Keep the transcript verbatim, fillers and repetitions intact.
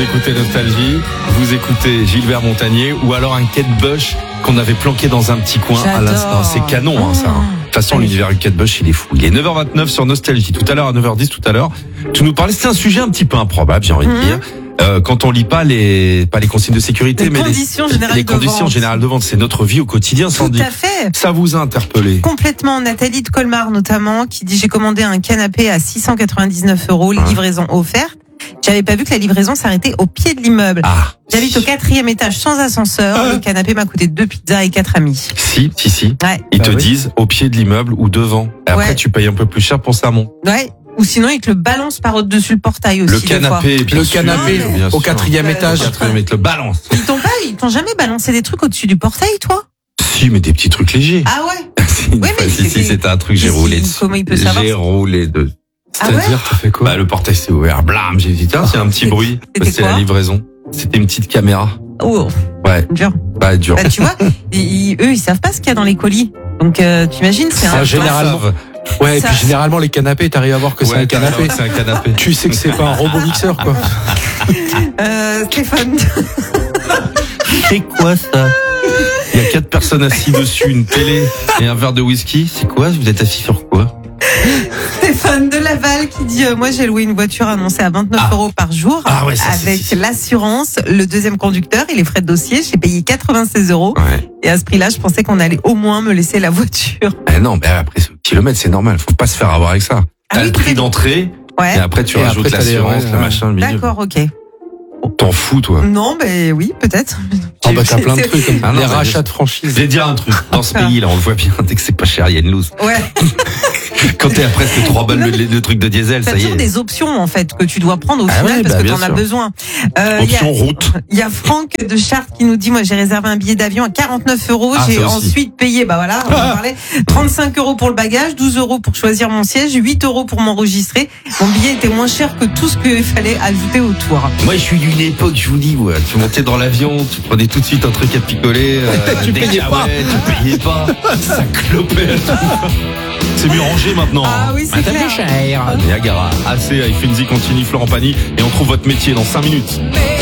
Écoutez Nostalgie, vous écoutez Gilbert Montagnier ou alors un Kate Bush qu'on avait planqué dans un petit coin à l'instant. C'est canon, hein, ça. Hein. De toute façon, l'univers du Kate Bush, il est fou. Il est neuf heures vingt-neuf sur Nostalgie. Tout à l'heure, à neuf heures dix, tout à l'heure, tu nous parlais, c'est un sujet un petit peu improbable, j'ai envie de dire. Euh, quand on lit pas les, pas les consignes de sécurité, les mais conditions les, générales les de conditions vente. générales de vente. C'est notre vie au quotidien, Sandy. Tout à fait. Ça vous a interpellé? Complètement. Nathalie de Colmar, notamment, qui dit, j'ai commandé un canapé à six cent quatre-vingt-dix-neuf euros, Hein livraison offerte. J'avais pas vu que la livraison s'arrêtait au pied de l'immeuble. Ah. J'habite au quatrième étage sans ascenseur. Ah. Le canapé m'a coûté deux pizzas et quatre amis. Si, si, si. Ouais. Ils Bah te oui. disent au pied de l'immeuble ou devant. Et après, Ouais. tu payes un peu plus cher pour ça, mon. Ouais. Ou sinon, ils te le balancent par au-dessus le portail aussi. Le des canapé, fois. bien Le sûr, canapé bien au sûr. quatrième Ouais. étage. Au quatrième, ils te le balance. Ils t'ont pas, ils t'ont jamais balancé des trucs au-dessus du portail, toi? Si, mais des petits trucs légers. Ah ouais? Si, une Ouais, fois, mais si, si, c'était- c'était un truc, j'ai Mais roulé si, dessus. comment il peut savoir J'ai ça roulé dessus. Ah ouais? C'est-à-dire, tu fais quoi? Bah, le portail s'est ouvert, blam, j'ai dit, tiens, c'est un petit C'était- bruit. c'était C'est quoi la livraison. C'était une petite caméra. Oh, Ouais, dur. bah, dur. Bah, tu vois, ils- eux, ils savent pas ce qu'il y a dans les colis. Donc, euh, tu imagines, c'est Ah, un généralement. Ouais, et Ça- puis généralement, les canapés, t'arrives à voir que c'est Ouais, un canapé. C'est un canapé. Tu sais que c'est pas un robot mixeur, quoi. Euh, Stéphane, C'est quoi ça? Il y a quatre personnes assises dessus, une télé et un verre de whisky. C'est quoi? Vous êtes assis sur quoi? Stéphane de Laval qui dit euh, moi j'ai loué une voiture annoncée à vingt-neuf Ah. euros par jour Ah ouais, ça, c'est- avec c'est- l'assurance, le deuxième conducteur et les frais de dossier. J'ai payé quatre-vingt-seize euros Ouais. et à ce prix-là, je pensais qu'on allait au moins me laisser la voiture. Eh non, mais après, c'est au kilomètre, c'est normal. Faut pas se faire avoir avec ça. Ah T'as oui, le prix très- d'entrée Ouais. et après tu Et rajoutes après, t'as les- l'assurance, ouais, le ouais. machin, le milieu. D'accord, ok. T'en fous, toi. Non, mais oui, peut-être. Ah bah, t'as plein de C'est- trucs comme Ah non, les mais rachats je- de franchise. Je vais dire un truc. Dans ce pays, là, on le voit bien, dès que c'est pas cher, il y a une loose. Ouais. Quand t'es à presque trois balles le, le truc de diesel, T'as ça y toujours est. des options en fait que tu dois prendre au Ah final ouais, parce bah, que bien t'en as sûr. besoin. Euh, Il y a- Option route. Il y a Franck de Chartres qui nous dit, moi j'ai réservé un billet d'avion à quarante-neuf euros, Ah, j'ai ça aussi. ensuite payé, bah voilà, on en parlait, trente-cinq euros pour le bagage, douze euros pour choisir mon siège, huit euros pour m'enregistrer. Mon billet était moins cher que tout ce qu'il fallait ajouter autour. Moi, je suis d'une époque, je vous dis, ouais, tu montais dans l'avion, tu prenais tout de suite un truc à picoler. euh, Tu des payais pas. cahuètes, Tu payais pas. Ça clopait. C'est mieux rangé maintenant. Ah oui, c'est clair. cher. Niagara. Assez, avec Finzi continue, Florent Pagny. Et on trouve votre métier dans cinq minutes.